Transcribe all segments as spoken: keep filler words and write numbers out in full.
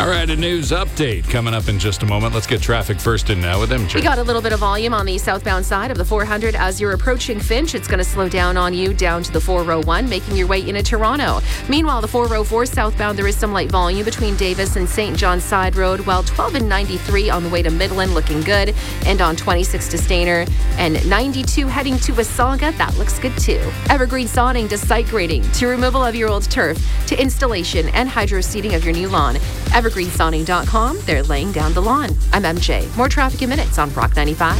All right, a news update coming up in just a moment. Let's get traffic first in now with M J. We got a little bit of volume on the southbound side of the four hundred as you're approaching Finch. It's going to slow down on you down to the four oh one, making your way into Toronto. Meanwhile, the four oh four southbound, there is some light volume between Davis and Saint John's Side Road, while twelve and ninety-three on the way to Midland looking good, and on twenty-six to Stainer, and ninety-two heading to Wasaga, that looks good too. Evergreen Sodding to site grading, to removal of your old turf, to installation and hydro seeding of your new lawn. evergreen sodding dot com, they're laying down the lawn. I'm M J. More traffic in minutes on Rock ninety-five.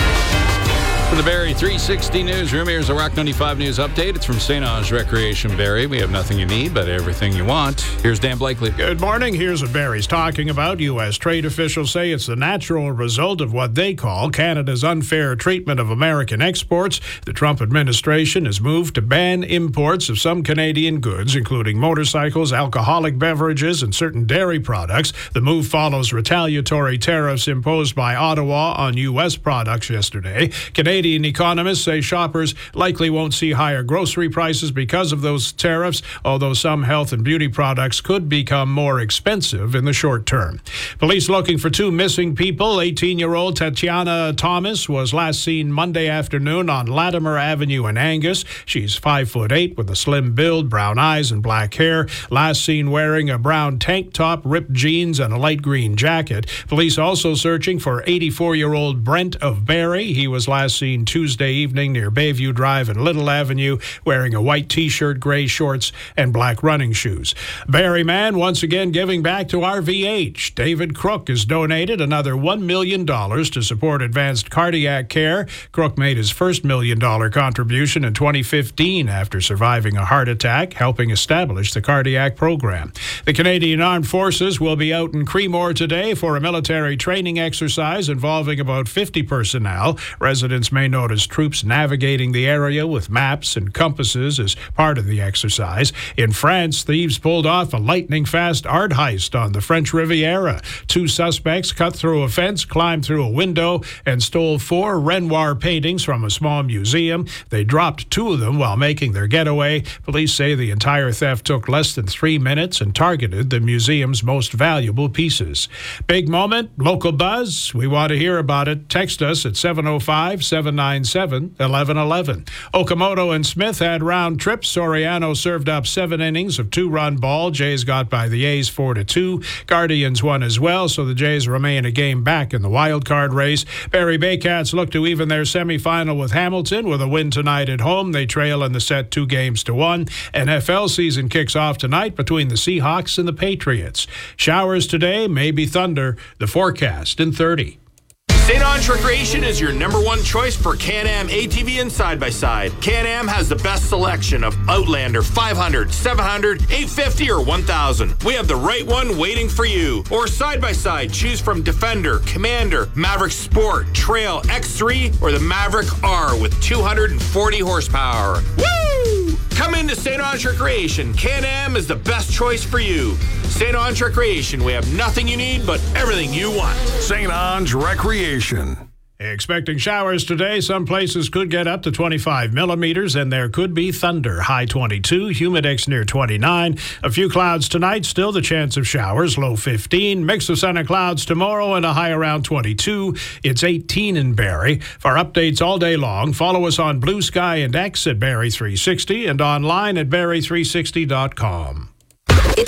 For the Barrie three sixty Newsroom, here's a Rock ninety-five News Update. It's from Saint Ange Recreation Barrie. We have nothing you need, but everything you want. Here's Dan Blakely. Good morning. Here's what Barrie's talking about. U S trade officials say it's the natural result of what they call Canada's unfair treatment of American exports. The Trump administration has moved to ban imports of some Canadian goods, including motorcycles, alcoholic beverages, and certain dairy products. The move follows retaliatory tariffs imposed by Ottawa on U S products yesterday. Canadian Canadian economists say shoppers likely won't see higher grocery prices because of those tariffs, although some health and beauty products could become more expensive in the short term. Police looking for two missing people. eighteen-year-old Tatiana Thomas was last seen Monday afternoon on Latimer Avenue in Angus. She's five foot eight with a slim build, brown eyes, and black hair. Last seen wearing a brown tank top, ripped jeans, and a light green jacket. Police also searching for eighty-four-year-old Brent of Barrie. He was last seen Tuesday evening near Bayview Drive and Little Avenue, wearing a white T-shirt, gray shorts, and black running shoes. Barrie man once again giving back to R V H. David Crook has donated another one million dollars to support advanced cardiac care. Crook made his first million-dollar contribution in twenty fifteen after surviving a heart attack, helping establish the cardiac program. The Canadian Armed Forces will be out in Creemore today for a military training exercise involving about fifty personnel. Residents may notice troops navigating the area with maps and compasses as part of the exercise. In France, thieves pulled off a lightning-fast art heist on the French Riviera. Two suspects cut through a fence, climbed through a window, and stole four Renoir paintings from a small museum. They dropped two of them while making their getaway. Police say the entire theft took less than three minutes and targeted the museum's most valuable pieces. Big moment, local buzz. We want to hear about it. Text us at seven oh five, seven nine seven, one one one one. Okamoto and Smith had round trips. Soriano served up seven innings of two-run ball. Jays got by the A's four to two. Guardians won as well, so the Jays remain a game back in the wild card race. Barrie Baycats look to even their semifinal with Hamilton with a win tonight at home. They trail in the set two games to one. N F L season kicks off tonight between the Seahawks and the Patriots. Showers today, maybe thunder. The forecast in thirty. Saint Ange Recreation is your number one choice for Can-Am A T V and side-by-side. Can-Am has the best selection of Outlander five hundred, seven hundred, eight fifty, or one thousand. We have the right one waiting for you. Or side-by-side, choose from Defender, Commander, Maverick Sport, Trail, X three, or the Maverick R with two hundred forty horsepower. Woo! Come into Saint Ange Recreation. Can-Am is the best choice for you. Saint Ange Recreation, we have nothing you need but everything you want. Saint Ange Recreation. Expecting showers today. Some places could get up to twenty-five millimeters, and there could be thunder. High twenty-two, humidex near twenty-nine. A few clouds tonight, still the chance of showers, low fifteen. Mix of sun and clouds tomorrow, and a high around twenty-two. It's eighteen in Barrie. For updates all day long, follow us on Blue Sky and X at Barrie three sixty and online at barrie three sixty dot com.